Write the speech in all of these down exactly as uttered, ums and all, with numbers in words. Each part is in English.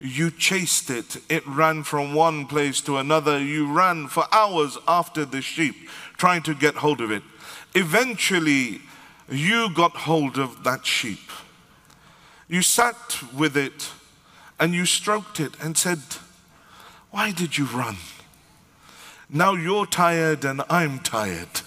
You chased it. It ran from one place to another. You ran for hours after the sheep, trying to get hold of it. Eventually, you got hold of that sheep. You sat with it and you stroked it and said, why did you run? Now you're tired and I'm tired.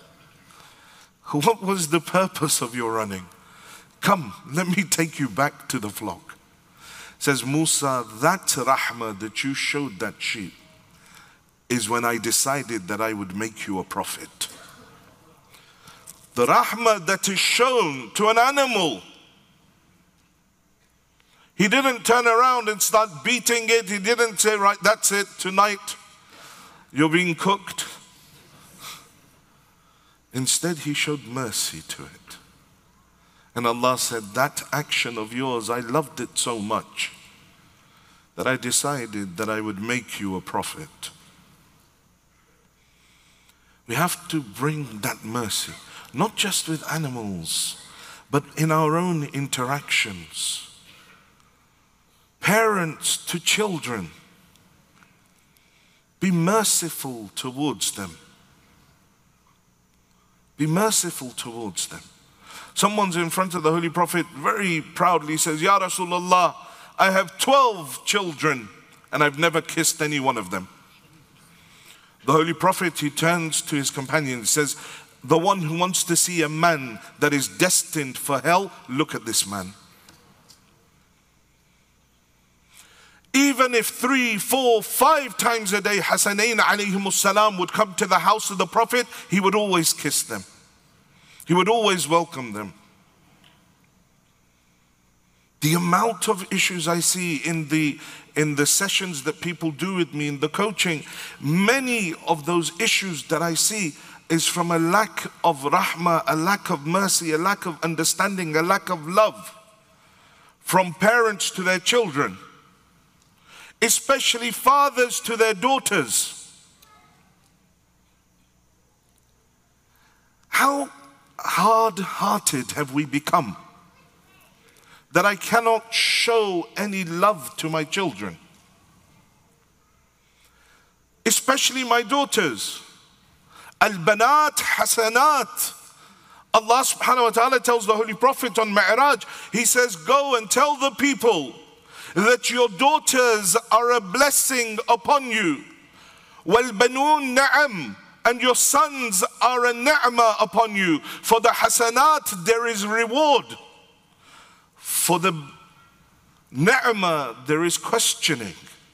What was the purpose of your running? Come, let me take you back to the flock. Says Musa, that rahmah that you showed that sheep is when I decided that I would make you a prophet. The rahmah that is shown to an animal. He didn't turn around and start beating it. He didn't say, right, that's it, tonight you're being cooked. Instead, he showed mercy to it. And Allah said, that action of yours, I loved it so much that I decided that I would make you a prophet. We have to bring that mercy, not just with animals, but in our own interactions. Parents to children, be merciful towards them. Be merciful towards them. Someone's in front of the Holy Prophet, very proudly says, Ya Rasulullah, I have twelve children and I've never kissed any one of them. The Holy Prophet, he turns to his companion and says, the one who wants to see a man that is destined for hell, look at this man. Even if three, four, five times a day Hasanain alayhimus salam would come to the house of the Prophet, he would always kiss them. He would always welcome them. The amount of issues I see in the, in the sessions that people do with me, in the coaching, many of those issues that I see is from a lack of rahmah, a lack of mercy, a lack of understanding, a lack of love from parents to their children. Especially fathers to their daughters. How hard-hearted have we become that I cannot show any love to my children? Especially my daughters. Al-banat hasanat. Allah subhanahu wa ta'ala tells the Holy Prophet on Mi'raj, he says, go and tell the people that your daughters are a blessing upon you. وَالْبَنُونَ نَعَمْ, and your sons are a ni'mah upon you. For the hasanat there is reward. For the ni'mah there is questioning.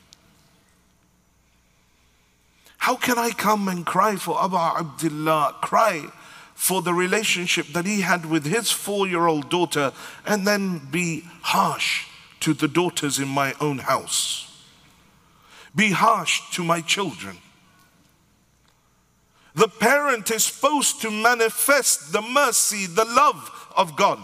How can I come and cry for Abu Abdullah, cry for the relationship that he had with his four-year-old daughter, and then be harsh to the daughters in my own house? Be harsh to my children. The parent is supposed to manifest the mercy, the love of God.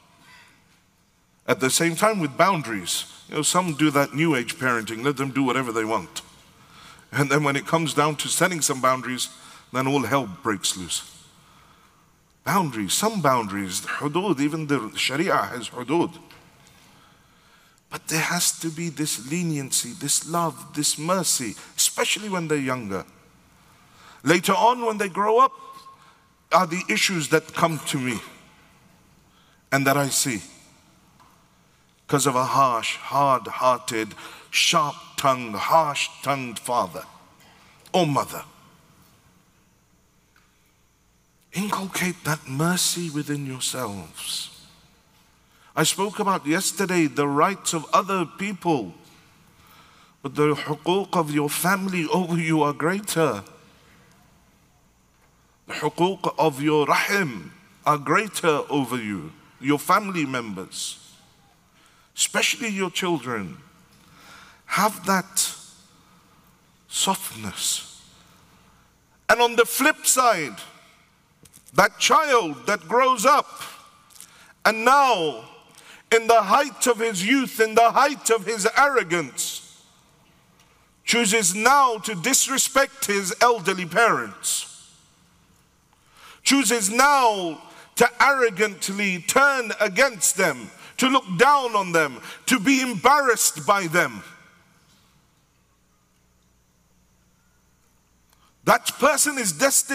At the same time with boundaries. You know, some do that new age parenting, let them do whatever they want. And then when it comes down to setting some boundaries, then all hell breaks loose. Boundaries, some boundaries, hudud, even the Sharia has hudud. But there has to be this leniency, this love, this mercy, especially when they're younger. Later on, when they grow up, are the issues that come to me and that I see because of a harsh, hard-hearted, sharp-tongued, harsh-tongued father or mother. Inculcate that mercy within yourselves. I spoke about yesterday the rights of other people, but the huquq of your family over you are greater. The huquq of your rahim are greater over you, your family members, especially your children. Have that softness. And on the flip side, that child that grows up and now in the height of his youth, in the height of his arrogance, chooses now to disrespect his elderly parents, chooses now to arrogantly turn against them to look down on them, to be embarrassed by them. That person is destined